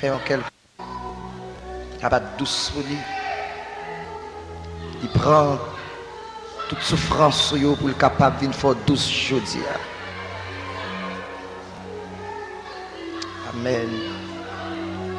Fais un quelque abat douce pour lui. Il prend toute souffrance sur lui pour le capable de faire douce jodia. Amen.